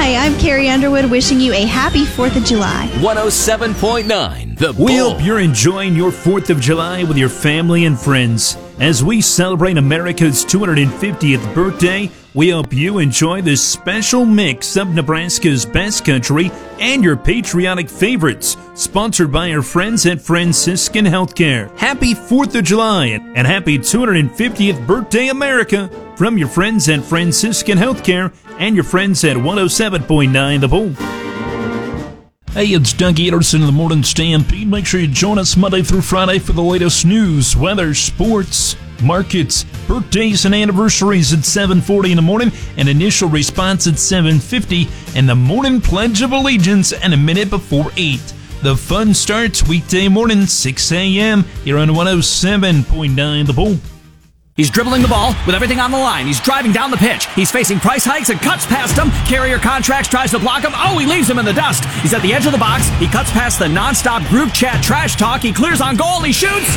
Hi, I'm Carrie Underwood wishing you a happy 4th of July. 107.9 The Bull. We hope you're enjoying your 4th of July with your family and friends. As we celebrate America's 250th birthday, we hope you enjoy this special mix of Nebraska's best country and your patriotic favorites, sponsored by our friends at Franciscan Healthcare. Happy 4th of July and happy 250th birthday, America, from your friends at Franciscan Healthcare and your friends at 107.9 The Bull. Hey, it's Doug Anderson in the Morning Stampede. Make sure you join us Monday through Friday for the latest news, weather, sports, markets, birthdays, and anniversaries at 7:40 in the morning, and initial response at 7:50, and the morning Pledge of Allegiance and a minute before 8. The fun starts weekday morning, 6 a.m. here on 107.9 The Bull. He's dribbling the ball with everything on the line. He's driving down the pitch. He's facing price hikes and cuts past him. Carrier Contracts tries to block him. Oh, he leaves him in the dust. He's at the edge of the box. He cuts past the nonstop group chat trash talk. He clears on goal. He shoots.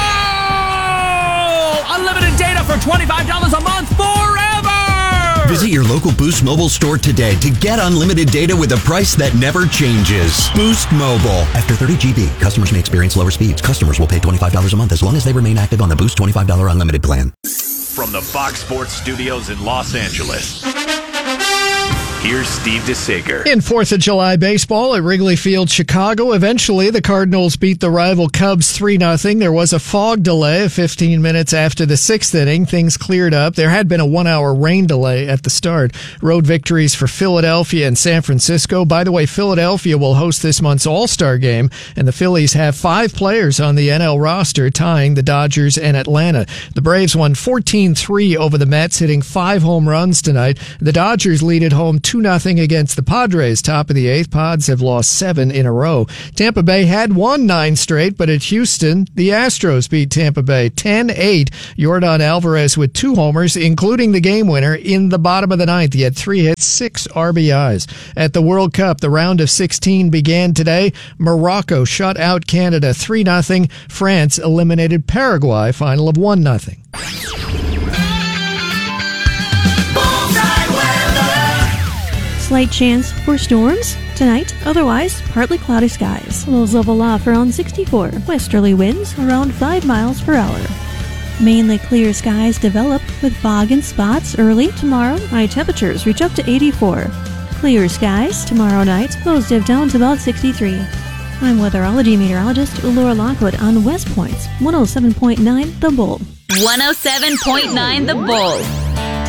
Goal! Unlimited data for $25 a month forever! Visit your local Boost Mobile store today to get unlimited data with a price that never changes. Boost Mobile. After 30 GB, customers may experience lower speeds. Customers will pay $25 a month as long as they remain active on the Boost $25 unlimited plan. From the Fox Sports Studios in Los Angeles, here's Steve DeSager. In 4th of July baseball at Wrigley Field, Chicago, eventually the Cardinals beat the rival Cubs 3-0. There was a fog delay of 15 minutes after the 6th inning. Things cleared up. There had been a 1-hour rain delay at the start. Road victories for Philadelphia and San Francisco. By the way, Philadelphia will host this month's All-Star game, and the Phillies have 5 players on the NL roster, tying the Dodgers and Atlanta. The Braves won 14-3 over the Mets, hitting 5 home runs tonight. The Dodgers lead at home 2-0 against the Padres. Top of the 8th. Pods have lost 7 in a row. Tampa Bay had won 9 straight, but at Houston, the Astros beat Tampa Bay 10-8. Yordan Alvarez with 2 homers, including the game winner in the bottom of the 9th. He had 3 hits, 6 RBIs. At the World Cup, the round of 16 began today. Morocco shut out Canada 3-0. France eliminated Paraguay, final of 1-0. Slight chance for storms tonight, otherwise partly cloudy skies. Lows level off around 64. Westerly winds around 5 miles per hour. Mainly clear skies develop with fog and spots early tomorrow. High temperatures reach up to 84. Clear skies tomorrow night. Lows dip down to about 63. I'm weatherology meteorologist Laura Lockwood on West Point's 107.9 The Bull. 107.9 The Bull.